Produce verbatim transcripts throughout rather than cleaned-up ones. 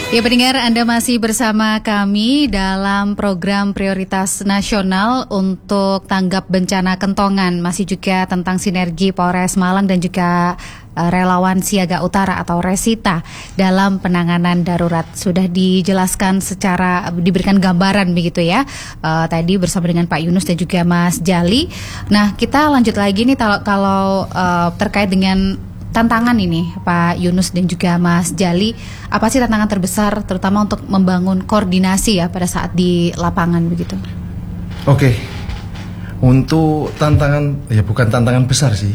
Ya pendengar, Anda masih bersama kami dalam program prioritas nasional untuk tanggap bencana Kentongan. Masih juga tentang sinergi Polres Malang dan juga uh, relawan Siaga Utara atau Resita dalam penanganan darurat. Sudah dijelaskan secara, diberikan gambaran begitu ya, uh, tadi bersama dengan Pak Yunus dan juga Mas Jali. Nah, kita lanjut lagi nih kalau, kalau uh, terkait dengan tantangan ini Pak Yunus dan juga Mas Jali, apa sih tantangan terbesar terutama untuk membangun koordinasi ya pada saat di lapangan begitu? Oke, untuk tantangan, ya bukan tantangan besar sih,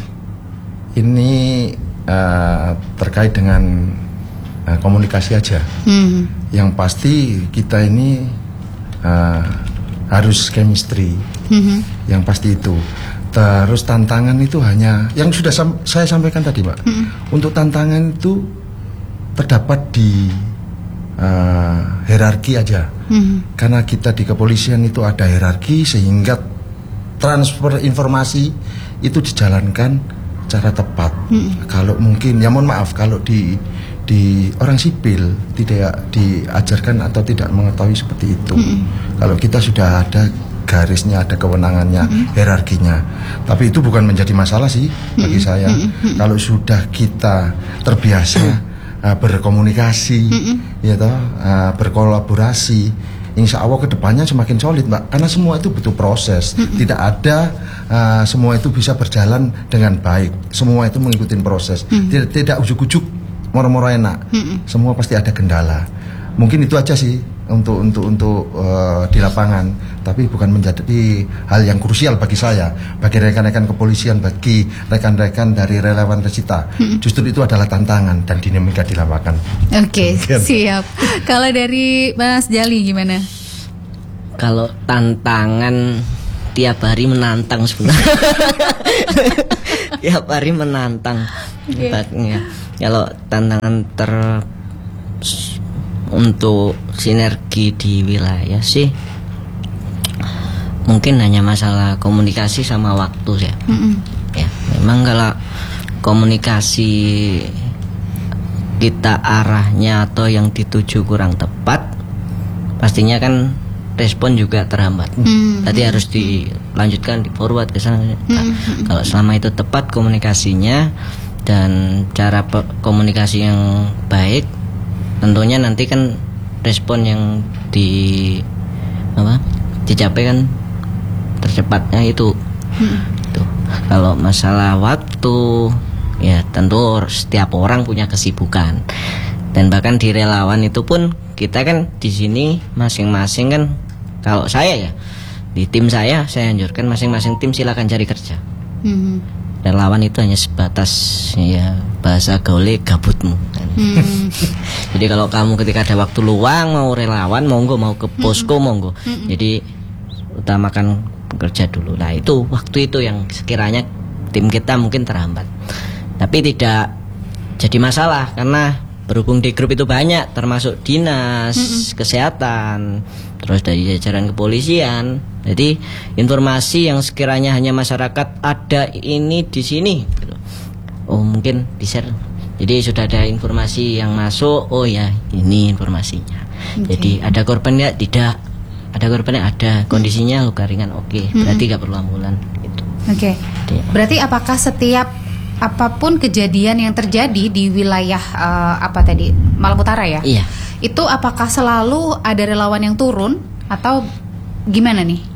ini uh, terkait dengan uh, komunikasi aja. Hmm. Yang pasti kita ini uh, harus chemistry, hmm. yang pasti itu. Terus tantangan itu hanya yang sudah sam- saya sampaikan tadi, Mbak. Mm-hmm. Untuk tantangan itu terdapat di uh, hierarki aja. Mm-hmm. Karena kita di kepolisian itu ada hierarki sehingga transfer informasi itu dijalankan secara tepat. Mm-hmm. Kalau mungkin, ya mohon maaf kalau di di orang sipil tidak diajarkan atau tidak mengetahui seperti itu. Mm-hmm. Kalau kita sudah ada garisnya, ada kewenangannya, mm-hmm. hierarkinya. Tapi itu bukan menjadi masalah sih bagi mm-hmm. saya. Mm-hmm. Kalau sudah kita terbiasa mm-hmm. uh, berkomunikasi, mm-hmm. ya toh, uh, berkolaborasi, insya Allah kedepannya semakin solid, Mbak. Karena semua itu butuh proses. Mm-hmm. Tidak ada uh, semua itu bisa berjalan dengan baik. Semua itu mengikuti proses. Mm-hmm. Tidak, tidak ujuk-ujuk, moro-moro enak. Mm-hmm. Semua pasti ada kendala. Mungkin itu aja sih untuk untuk untuk uh, di lapangan, tapi bukan menjadi hal yang krusial bagi saya, bagi rekan-rekan kepolisian, bagi rekan-rekan dari relawan Resita. Hmm. Justru itu adalah tantangan dan dinamika di lapangan. Oke, okay, siap. Kalau dari Mas Jali gimana? Kalau tantangan tiap hari menantang sebenarnya. Tiap hari menantang. Okay. Ya. Kalau tantangan ter untuk sinergi di wilayah sih mungkin hanya masalah komunikasi sama waktu ya. Mm-hmm. Ya, memang kalau komunikasi kita arahnya atau yang dituju kurang tepat, pastinya kan respon juga terhambat. Mm-hmm. Tadi harus dilanjutkan, di forward ke sana. Nah, mm-hmm. kalau selama itu tepat komunikasinya dan cara pe- komunikasi yang baik, tentunya nanti kan respon yang di apa dicapai kan tercepatnya itu. Hmm. Tuh. Kalau masalah waktu, ya tentu setiap orang punya kesibukan. Dan bahkan di relawan itu pun kita kan di sini masing-masing kan, kalau saya ya di tim saya saya anjurkan masing-masing tim silakan cari kerja. Hmm. Relawan itu hanya sebatas ya bahasa gaulnya gabutmu. Hmm. Jadi kalau kamu ketika ada waktu luang mau relawan monggo, mau ke posko monggo. Hmm. Jadi utamakan bekerja dulu. Nah itu waktu itu yang sekiranya tim kita mungkin terhambat. Tapi tidak jadi masalah karena berhubung di grup itu banyak, termasuk dinas hmm. kesehatan, terus dari jajaran kepolisian. Jadi informasi yang sekiranya hanya masyarakat ada ini di sini, gitu. Oh mungkin di share. Jadi sudah ada informasi yang masuk. Oh ya ini informasinya. Okay. Jadi ada korbannya tidak, ada korbannya ada, kondisinya luka ringan. Oke, okay. Berarti nggak perlu ambulan. Gitu. Oke. Okay. Berarti apakah setiap apapun kejadian yang terjadi di wilayah uh, apa tadi Malang Utara ya? Iya. Itu apakah selalu ada relawan yang turun atau gimana nih?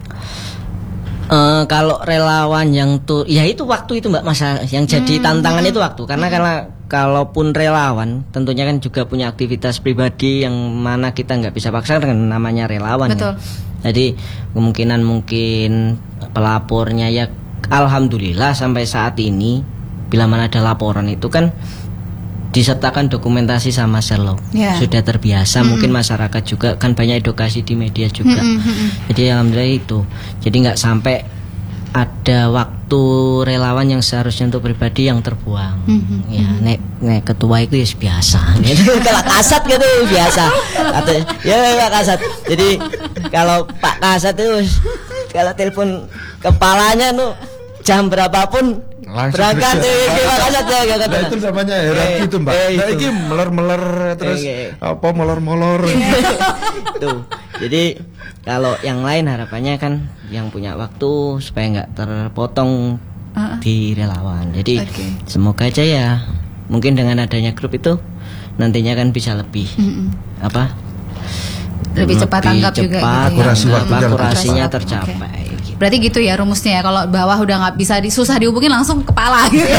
Uh, kalau relawan yang tuh, ya itu waktu itu Mbak, masa yang jadi hmm. tantangan itu waktu. Karena hmm. karena kalaupun relawan, tentunya kan juga punya aktivitas pribadi yang mana kita nggak bisa paksa dengan namanya relawan. Betul. Ya. Jadi kemungkinan mungkin pelapornya ya, alhamdulillah sampai saat ini bila mana ada laporan itu kan disertakan dokumentasi sama Sherlock. Yeah. Sudah terbiasa, mm-hmm. mungkin masyarakat juga kan banyak edukasi di media juga. Mm-hmm. Jadi alhamdulillah itu. Jadi nggak sampai ada waktu relawan yang seharusnya untuk pribadi yang terbuang. Mm-hmm. Ya, nek, nek ketua itu ya biasa. Kalau kasat gitu biasa. Atau ya Pak Kasat. Jadi kalau Pak Kasat itu kalau telepon kepalanya tuh jam berapapun langsung berangkat. Makanya saya katakan. Nah, itu namanya hierarki itu Mbak. Eh, Nah itu. ini meler-meler terus Eh, eh. apa molor-molor. Tuh. Jadi kalau yang lain harapannya kan yang punya waktu supaya nggak terpotong Uh-uh. di relawan. Jadi Oke. semoga aja ya mungkin dengan adanya grup itu nantinya kan bisa lebih Mm-mm. apa? Lebih cepat tanggap juga cepat, gitu ya. Akurasi waktunya lebih akurasinya cepat. tercapai. Gitu. Berarti gitu ya rumusnya ya, kalau bawah udah nggak bisa di, susah dihubungin langsung kepala gitu.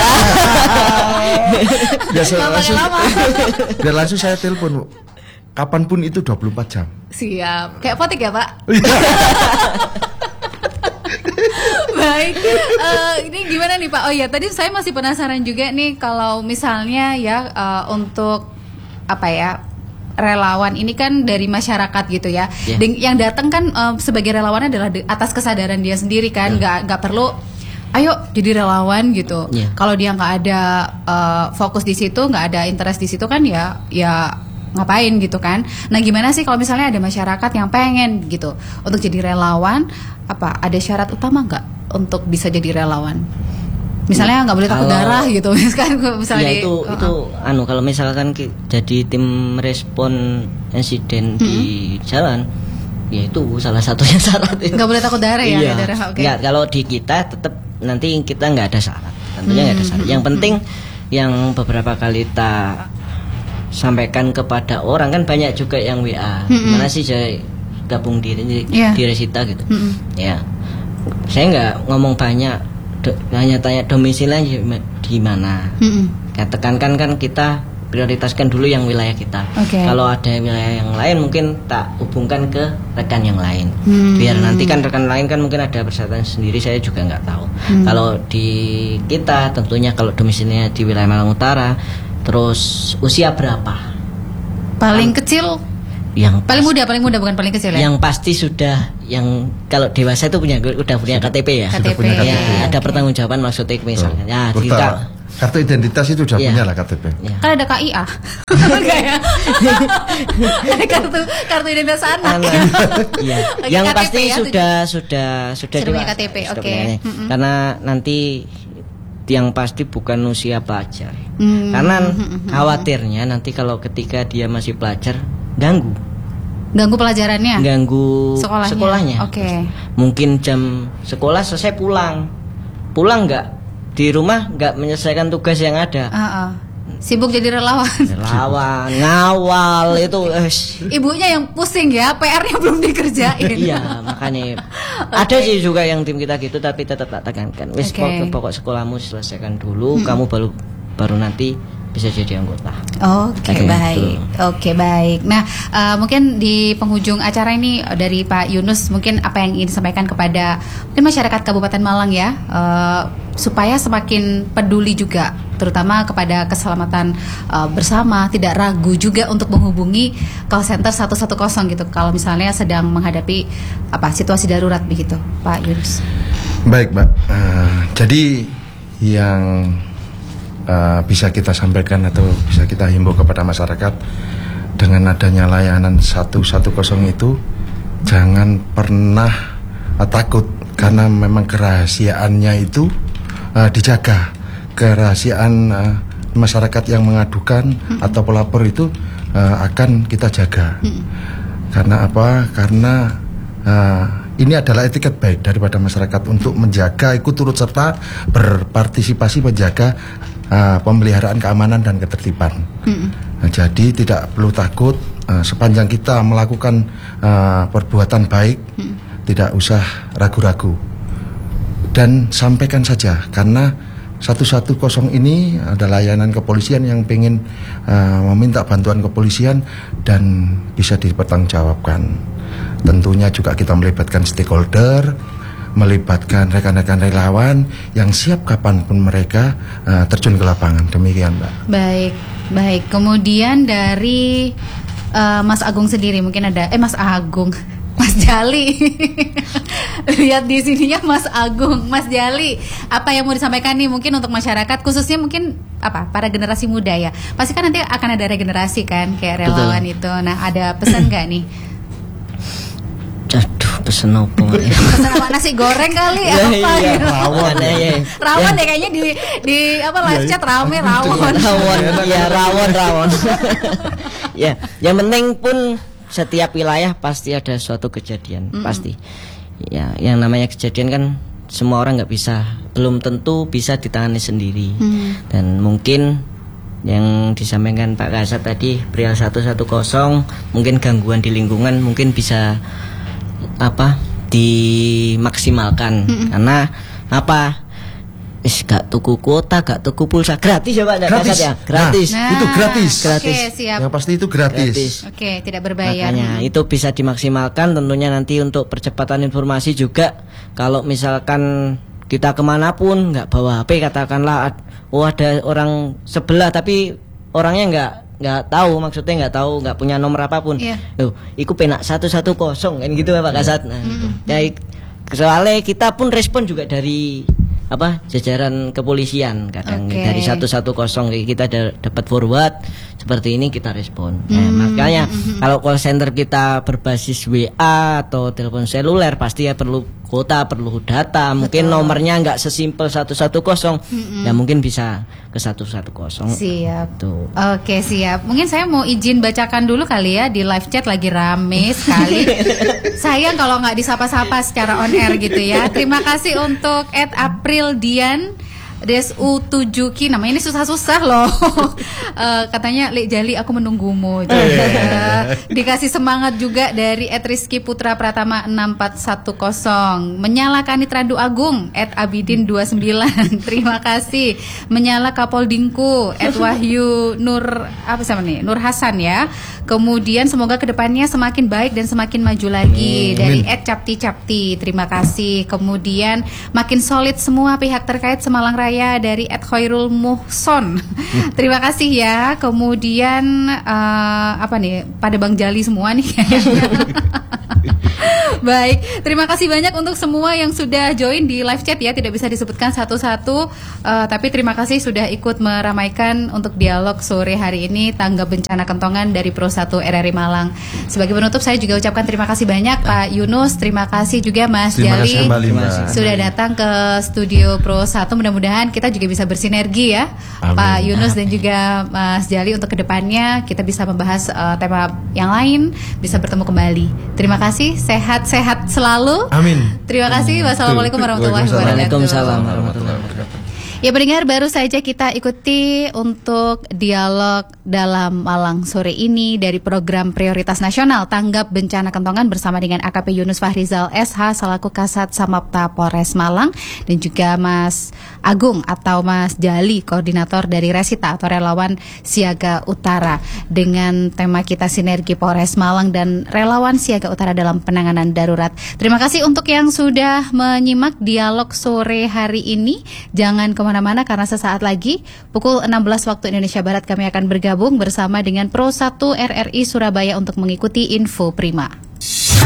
Biasa Nggak pakai langsung, lama. biar langsung saya telepon. Kapanpun itu dua puluh empat jam. Siap. Kayak potik ya Pak? Baik, eh, ini gimana nih Pak? Oh ya, tadi saya masih penasaran juga nih kalau misalnya ya eh, untuk apa ya relawan ini kan dari masyarakat gitu ya. Yeah. Dan yang datang kan eh, sebagai relawan adalah di atas kesadaran dia sendiri kan, nggak nggak perlu. Ayo jadi relawan gitu. Yeah. Kalau dia nggak ada eh, fokus di situ, nggak ada interest di situ kan ya ya ngapain gitu kan. Nah gimana sih kalau misalnya ada masyarakat yang pengen gitu untuk jadi relawan, apa ada syarat utama nggak untuk bisa jadi relawan? Misalnya nggak boleh takut Kalau- darah gitu misalkan misalnya Ya di- itu uh-uh. itu anu kalau misalkan ki- jadi tim respon insiden di jalan, ya itu salah satunya syarat itu. nggak boleh takut darah ya, Iya. ada darah. Oke. Nggak, kalau di kita tetap nanti kita nggak ada syarat, tentunya nggak ada Hmm, syarat. Yang penting yang beberapa kali kita sampaikan kepada orang kan banyak juga yang W A, gimana sih saya gabung di Iya. di Resita gitu. Mm-mm. Ya, saya nggak ngomong banyak, do- hanya tanya domisilinya di mana. Mm-mm. Ya, tekankan kan kita prioritaskan dulu yang wilayah kita. Oke. Kalau ada wilayah yang lain mungkin tak hubungkan ke rekan yang lain. Hmm. Biar nanti kan rekan lain kan mungkin ada persyaratan sendiri, saya juga nggak tahu. Hmm. Kalau di kita tentunya kalau domisilinya di wilayah Malang Utara, terus usia berapa? Paling kecil, Yang paling muda, paling muda bukan paling kecil ya. yang pasti sudah yang kalau dewasa itu punya udah punya K T P ya. K T P. Sudah punya K T P. Ya, ada Oke. pertanggungjawaban maksudnya misalnya. Ya, Betul. kita Kartu identitas itu udah Iya. punya lah K T P. ya. Kan ada K I A. Enggak ya? Ada kartu kartu identitas anak. Anak. Iya. Oke, Yang K T P pasti ya, sudah sudah sudah Sudah punya dewasa, K T P, sudah oke. punya. Mm-mm. Karena nanti yang pasti bukan usia pelajar. Hmm, Karena mm-mm. khawatirnya nanti kalau ketika dia masih pelajar ganggu, Ganggu pelajarannya. ganggu Sekolahnya. sekolahnya. Oke. Mungkin jam sekolah selesai pulang, pulang nggak di rumah nggak menyelesaikan tugas yang ada. Uh-uh. Sibuk jadi relawan. Relawan, ngawal itu. eh, Ibunya yang pusing ya, P R-nya belum dikerjain. Iya, makanya ada sih juga yang tim kita gitu, tapi tetap tak tekankan. Wis Oke. pokok, pokok sekolahmu selesaikan dulu, kamu baru baru nanti bisa jadi anggota. Oke, Kayak baik. gitu. Oke, baik. Nah, eh, mungkin di penghujung acara ini eh, dari Pak Yunus, mungkin apa yang ingin disampaikan kepada mungkin masyarakat Kabupaten Malang ya, eh, supaya semakin peduli juga, terutama kepada keselamatan eh, bersama, tidak ragu juga untuk menghubungi call center satu satu nol gitu, kalau misalnya sedang menghadapi apa situasi darurat begitu, Pak Yunus. Baik, Mbak. Eh, jadi yang eh, bisa kita sampaikan atau bisa kita himbau kepada masyarakat dengan adanya layanan satu satu nol itu jangan pernah eh, takut, karena memang kerahasiaannya itu eh, dijaga. Kerahasiaan eh, masyarakat yang mengadukan atau pelapor itu eh, akan kita jaga. Karena apa? Karena eh, ini adalah etiket baik daripada masyarakat untuk menjaga, ikut turut serta berpartisipasi menjaga uh, pemeliharaan keamanan dan ketertiban. Nah, jadi tidak perlu takut uh, sepanjang kita melakukan uh, perbuatan baik, tidak usah ragu-ragu dan sampaikan saja, karena satu satu nol ini ada layanan kepolisian yang pengen uh, meminta bantuan kepolisian dan bisa dipertanggungjawabkan. Tentunya juga kita melibatkan stakeholder, melibatkan rekan-rekan relawan yang siap kapanpun mereka uh, terjun ke lapangan. Demikian, Mbak. Baik, baik. Kemudian dari eh, Mas Agung sendiri mungkin ada, eh Mas Agung, Mas Jali. Lihat di sininya Mas Agung, Mas Jali. Apa yang mau disampaikan nih mungkin untuk masyarakat, khususnya mungkin apa para generasi muda ya. Pasti kan nanti akan ada regenerasi kan, kayak relawan itu. Nah, ada pesan nggak nih? Aduh, pesen opo. Pesan apa, nasi goreng kali Ya, apa iya, gitu. rawon ya. Rawon deh kayaknya di di apa live chat rame rawon. Rawon, ya rawon rawon. Ya, yang penting pun setiap wilayah pasti ada suatu kejadian, mm-hmm. pasti. Ya, yang namanya kejadian kan semua orang nggak bisa, belum tentu bisa ditangani sendiri. Mm-hmm. Dan mungkin yang disampaikan Pak Kasat tadi, Prial seratus sepuluh, mungkin gangguan di lingkungan mungkin bisa apa dimaksimalkan. Mm-hmm. Karena apa? Is gak tuku kuota, gak tuku pulsa, gratis ya Pak, gratis ya, gratis. Nah, itu gratis. Gratis. Oke, siap. Yang pasti itu gratis. gratis. Oke, tidak berbayar. Makanya itu bisa dimaksimalkan tentunya nanti untuk percepatan informasi juga. Kalau misalkan kita kemanapun nggak bawa H P, katakanlah oh ada orang sebelah tapi orangnya nggak nggak tahu, maksudnya nggak tahu, nggak punya nomor apapun. Yeah. Tuh, iku penak satu satu kosong kan gitu ya Pak Kasat. Nah, mm-hmm. ya, soalnya kita pun respon juga dari apa jajaran kepolisian kadang okay. dari satu satu nol kita da- dapat forward seperti ini kita respon. Mm-hmm. Nah, makanya mm-hmm. kalau call center kita berbasis W A atau telepon seluler pasti ya perlu kuota, perlu data. Betul. Mungkin nomornya nggak sesimpel satu satu nol, mm-hmm. ya mungkin bisa ke satu satu nol. Siap. Tuh. Oke, siap. Mungkin saya mau izin bacakan dulu kali ya, di live chat lagi rame sekali. Sayang kalau nggak disapa-sapa secara on air gitu ya. Terima kasih untuk at April Dian Des U tujuh Ki, namanya ini susah-susah loh. uh, katanya Lek Jali aku menunggumu. Juga. Dikasih semangat juga dari at Rizky Putra Pratama enam empat satu nol. Menyala Kanit Randu Agung at Abidin dua puluh sembilan. Terima kasih. Menyala Kapoldingku at Wahyu Nur apa sama nih? Nur Hasan ya. Kemudian semoga kedepannya semakin baik dan semakin maju lagi. Dari at Capti Capti. Terima kasih. Kemudian makin solid semua pihak terkait Semalang Raya dari at Khairul Muhson. Terima kasih ya. Kemudian uh, apa nih? Pada Bang Jali semua nih. Baik, terima kasih banyak untuk semua yang sudah join di live chat ya. Tidak bisa disebutkan satu-satu, uh, tapi terima kasih sudah ikut meramaikan untuk dialog sore hari ini tanggap bencana kentongan dari Pro satu R R I Malang. Sebagai penutup saya juga ucapkan terima kasih banyak Pak Yunus, terima kasih juga Mas terima Jali kembali, sudah datang ke studio Pro satu. Mudah-mudahan kita juga bisa bersinergi ya. Amin. Pak Yunus dan juga Mas Jali untuk kedepannya kita bisa membahas uh, tema yang lain, bisa bertemu kembali. Terima kasih, sehat-sehat selalu. Amin. Terima kasih. Wassalamualaikum warahmatullahi wabarakatuh. Waalaikumsalam warahmatullahi wabarakatuh. Ya pendengar, baru saja kita ikuti untuk dialog dalam Malang sore ini dari program Prioritas Nasional Tanggap Bencana Kentongan bersama dengan A K P Yunus Fahrizal S H selaku Kasat Samapta Polres Malang dan juga Mas Agung atau Mas Jali koordinator dari Resita atau Relawan Siaga Utara dengan tema kita Sinergi Polres Malang dan Relawan Siaga Utara dalam penanganan darurat. Terima kasih untuk yang sudah menyimak dialog sore hari ini. Jangan kemana-mana karena sesaat lagi pukul enam belas waktu Indonesia Barat kami akan bergabung bersama dengan Pro satu R R I Surabaya untuk mengikuti Info Prima.